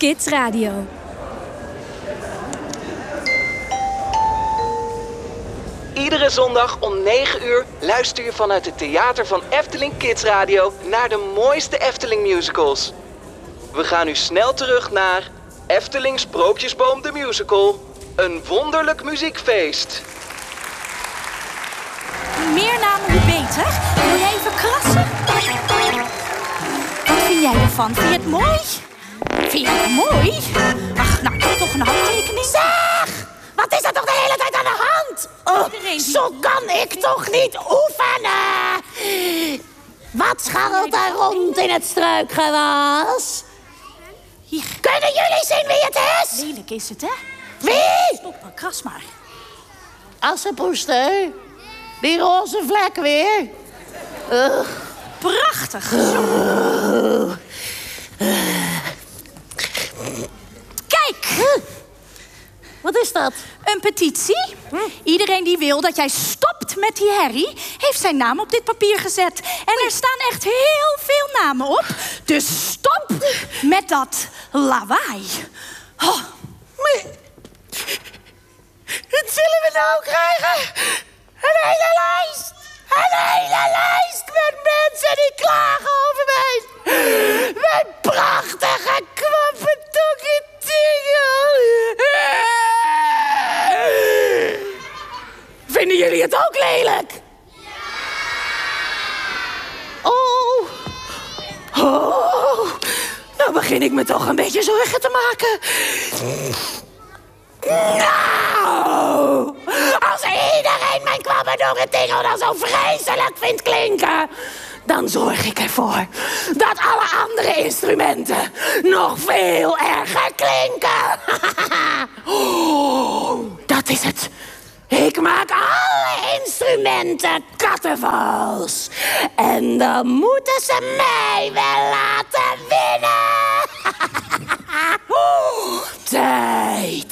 Kids Radio. Iedere zondag om 9 uur luister je vanuit het theater van Efteling Kids Radio naar de mooiste Efteling musicals. We gaan nu snel terug naar Efteling Sprookjesboom de Musical. Een wonderlijk muziekfeest. Hoe meer namen, hoe beter. Wil jij even krassen? Wat vind jij ervan? Vind je het mooi? Vind je het mooi? Ach, nou, ik heb toch een handtekening. Zeg! Wat is er toch de hele tijd aan de hand? Oh, zo kan ik toch niet oefenen? Wat scharrelt daar rond in het struikgewas? Hier. Kunnen jullie zien wie het is? Lelijk is het, hè? Wie? Stop maar, kras maar. Assepoester. Die roze vlek weer. Prachtig. Kijk! Wat is dat? Een petitie. Iedereen die wil dat jij stopt met die herrie, heeft zijn naam op dit papier gezet. En er staan echt heel veel namen op. Dus stop met dat lawaai. Oh. Maar... Wat zullen we nou krijgen? Een hele lijst. Een hele lijst met mensen die klagen over mij. Mijn prachtige kwappentokke tingel. Vinden jullie het ook lelijk? Oh. Oh. Nou begin ik me toch een beetje zorgen te maken. Nou, als iedereen mijn kwabbendokke tingel dan zo vreselijk vindt klinken, dan zorg ik ervoor dat alle andere instrumenten nog veel erger klinken. Oh, dat is het. Ik maak alle instrumenten kattenvals. En dan moeten ze mij wel laten.